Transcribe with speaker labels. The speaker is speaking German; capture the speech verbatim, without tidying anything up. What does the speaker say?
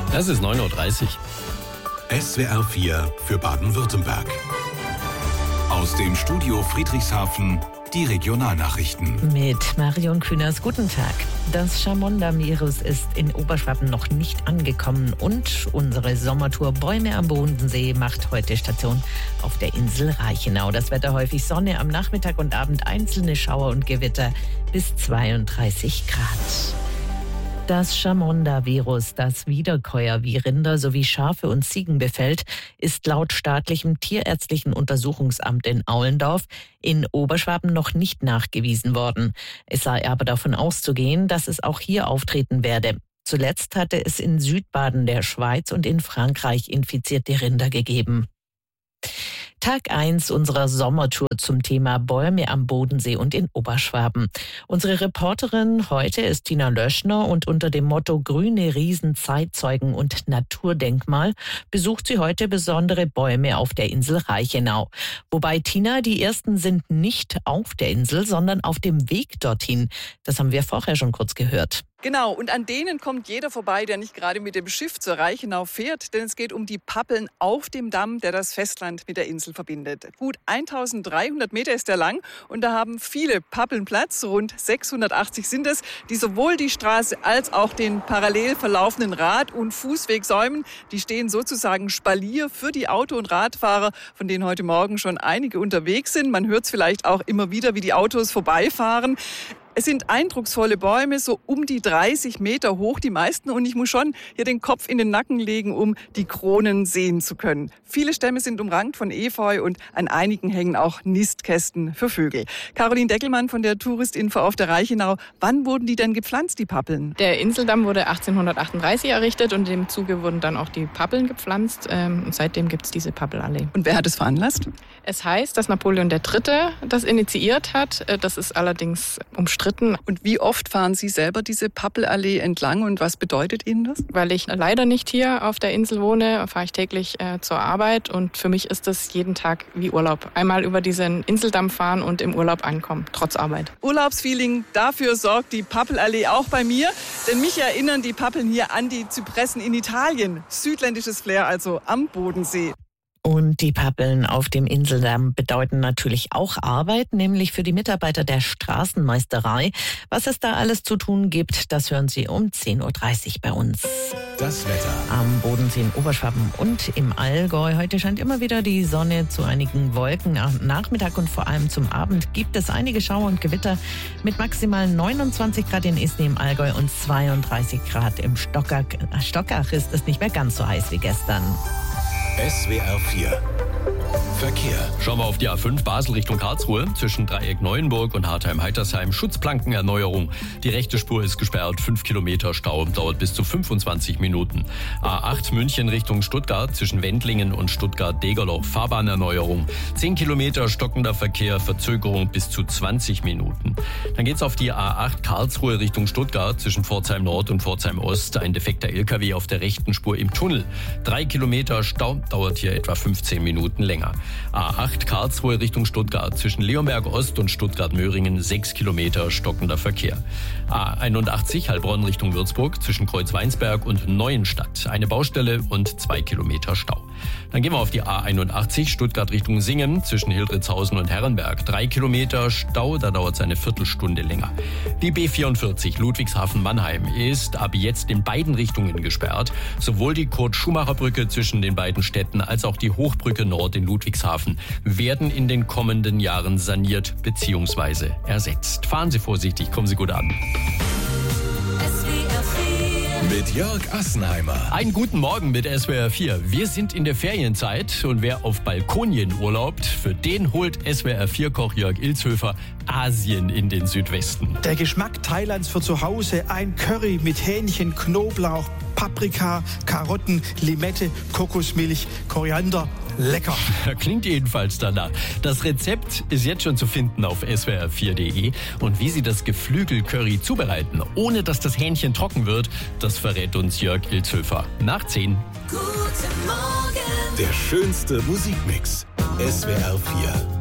Speaker 1: Es ist neun Uhr dreißig.
Speaker 2: S W R vier für Baden-Württemberg. Aus dem Studio Friedrichshafen die Regionalnachrichten.
Speaker 3: Mit Marion Kühners, guten Tag. Das Chamonda-Virus ist in Oberschwaben noch nicht angekommen und unsere Sommertour Bäume am Bodensee macht heute Station auf der Insel Reichenau. Das Wetter häufig Sonne, am Nachmittag und Abend einzelne Schauer und Gewitter bis zweiunddreißig Grad. Das Chamonda-Virus, das Wiederkäuer wie Rinder sowie Schafe und Ziegen befällt, ist laut staatlichem tierärztlichen Untersuchungsamt in Aulendorf in Oberschwaben noch nicht nachgewiesen worden. Es sei aber davon auszugehen, dass es auch hier auftreten werde. Zuletzt hatte es in Südbaden der Schweiz und in Frankreich infizierte Rinder gegeben. Tag eins unserer Sommertour zum Thema Bäume am Bodensee und in Oberschwaben. Unsere Reporterin heute ist Tina Löschner und unter dem Motto Grüne Riesen, Zeitzeugen und Naturdenkmal besucht sie heute besondere Bäume auf der Insel Reichenau. Wobei, Tina, die ersten sind nicht auf der Insel, sondern auf dem Weg dorthin. Das haben wir vorher schon kurz gehört.
Speaker 4: Genau, und an denen kommt jeder vorbei, der nicht gerade mit dem Schiff zur Reichenau fährt, denn es geht um die Pappeln auf dem Damm, der das Festland mit der Insel verbindet. Gut eintausenddreihundert Meter ist er lang und da haben viele Pappeln Platz, rund sechshundertachtzig sind es, die sowohl die Straße als auch den parallel verlaufenden Rad- und Fußweg säumen. Die stehen sozusagen Spalier für die Auto- und Radfahrer, von denen heute Morgen schon einige unterwegs sind. Man hört es vielleicht auch immer wieder, wie die Autos vorbeifahren. Es sind eindrucksvolle Bäume, so um die dreißig Meter hoch, die meisten. Und ich muss schon hier den Kopf in den Nacken legen, um die Kronen sehen zu können. Viele Stämme sind umrankt von Efeu und an einigen hängen auch Nistkästen für Vögel. Caroline Deckelmann von der Touristinfo auf der Reichenau. Wann wurden die denn gepflanzt, die Pappeln?
Speaker 5: Der Inseldamm wurde achtzehnhundertachtunddreißig errichtet und in dem Zuge wurden dann auch die Pappeln gepflanzt. Und seitdem gibt es diese Pappelallee.
Speaker 4: Und wer hat es veranlasst?
Speaker 5: Es heißt, dass Napoleon der Dritte das initiiert hat. Das ist allerdings umstritten.
Speaker 4: Und wie oft fahren Sie selber diese Pappelallee entlang und was bedeutet Ihnen das?
Speaker 5: Weil ich leider nicht hier auf der Insel wohne, fahre ich täglich äh, zur Arbeit und für mich ist das jeden Tag wie Urlaub. Einmal über diesen Inseldamm fahren und im Urlaub ankommen, trotz Arbeit.
Speaker 4: Urlaubsfeeling, dafür sorgt die Pappelallee auch bei mir, denn mich erinnern die Pappeln hier an die Zypressen in Italien. Südländisches Flair also am Bodensee.
Speaker 3: Und die Pappeln auf dem Inseldamm bedeuten natürlich auch Arbeit, nämlich für die Mitarbeiter der Straßenmeisterei. Was es da alles zu tun gibt, das hören Sie um zehn Uhr dreißig bei uns.
Speaker 2: Das Wetter.
Speaker 3: Am Bodensee in Oberschwaben und im Allgäu. Heute scheint immer wieder die Sonne, zu einigen Wolken. Am Nachmittag und vor allem zum Abend gibt es einige Schauer und Gewitter mit maximal neunundzwanzig Grad in Isny im Allgäu und zweiunddreißig Grad im Stockach. Stockach ist es nicht mehr ganz so heiß wie gestern.
Speaker 2: S W R vier Verkehr.
Speaker 1: Schauen wir auf die A fünf Basel Richtung Karlsruhe. Zwischen Dreieck Neuenburg und Hartheim-Heitersheim Schutzplankenerneuerung. Die rechte Spur ist gesperrt. fünf Kilometer Stau, dauert bis zu fünfundzwanzig Minuten. A acht München Richtung Stuttgart. Zwischen Wendlingen und Stuttgart-Degerloch Fahrbahnnerneuerung. zehn Kilometer stockender Verkehr, Verzögerung bis zu zwanzig Minuten. Dann geht's auf die A acht Karlsruhe Richtung Stuttgart. Zwischen Pforzheim Nord und Pforzheim Ost. Ein defekter L K W auf der rechten Spur im Tunnel. drei Kilometer Stau, dauert hier etwa fünfzehn Minuten länger. A acht Karlsruhe Richtung Stuttgart. Zwischen Leonberg Ost und Stuttgart-Möhringen sechs Kilometer stockender Verkehr. A einundachtzig Heilbronn Richtung Würzburg. Zwischen Kreuzweinsberg und Neuenstadt. Eine Baustelle und zwei Kilometer Stau. Dann gehen wir auf die A einundachtzig Stuttgart Richtung Singen. Zwischen Hildritzhausen und Herrenberg. Drei Kilometer Stau, da dauert es eine Viertelstunde länger. Die B vierundvierzig Ludwigshafen-Mannheim ist ab jetzt in beiden Richtungen gesperrt. Sowohl die Kurt-Schumacher-Brücke zwischen den beiden Städten als auch die Hochbrücke Nord in Ludwigshafen werden in den kommenden Jahren saniert bzw. ersetzt. Fahren Sie vorsichtig, kommen Sie gut an.
Speaker 2: Mit Jörg Assenheimer.
Speaker 1: Einen guten Morgen mit S W R vier. Wir sind in der Ferienzeit und wer auf Balkonien urlaubt, für den holt S W R vier Koch Jörg Ilzhöfer Asien in den Südwesten.
Speaker 6: Der Geschmack Thailands für zu Hause, ein Curry mit Hähnchen, Knoblauch, Paprika, Karotten, Limette, Kokosmilch, Koriander. Lecker.
Speaker 1: Klingt jedenfalls danach. Das Rezept ist jetzt schon zu finden auf S W R vier Punkt de und wie Sie das Geflügel-Curry zubereiten, ohne dass das Hähnchen trocken wird, das verrät uns Jörg Ilzhöfer. Nach zehn.
Speaker 2: Guten Morgen. Der schönste Musikmix. S W R vier.